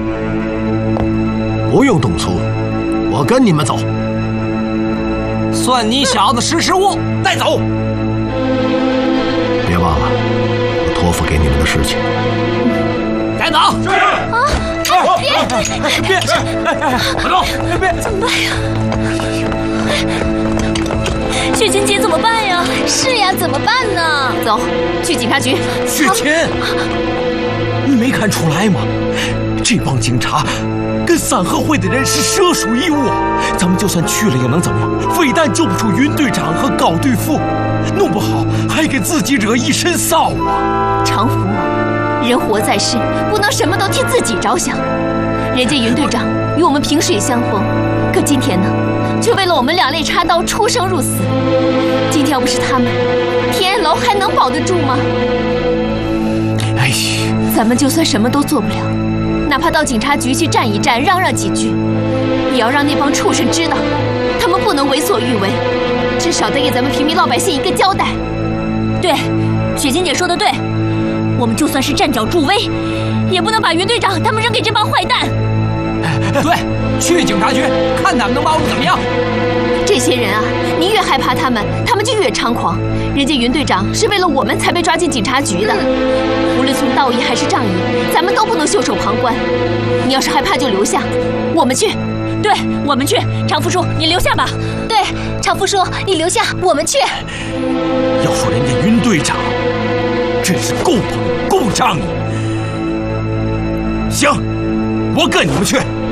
不用动粗，我跟你们走。 算你小子识时务，带走。 别忘了我托付给你们的事情。 带走。别！快走！别！ 怎么办呀？雪琴姐怎么办呀？ 是呀，怎么办呢？ 走，去警察局。 雪琴，你没看出来吗？这帮警察跟三合会的人是蛇鼠一窝，咱们就算去了又能怎么样？非但救不出云队长和高队副，弄不好还给自己惹一身臊啊！ 常福，人活在世，不能什么都替自己着想。人家云队长与我们萍水相逢，可今天呢，却为了我们两肋插刀，出生入死。今天要不是他们，天安楼还能保得住吗？ 哎呀， 咱们就算什么都做不了，哪怕到警察局去站一站，嚷嚷几句，也要让那帮畜生知道，他们不能为所欲为，至少得给咱们平民老百姓一个交代。 对，雪琴姐说的对，我们就算是站脚助威，也不能把云队长他们扔给这帮坏蛋。 对，去警察局看他们能把我们怎么样。 这些人啊，你越害怕他们，他们就越猖狂。人家云队长是为了我们才被抓进警察局的，无论从道义还是仗义，咱们都不能袖手旁观。你要是害怕就留下，我们去。 对，我们去。常副书，你留下吧。对，常副书，你留下，我们去。 要说人家云队长真是够棒够仗义，行，我跟你们去。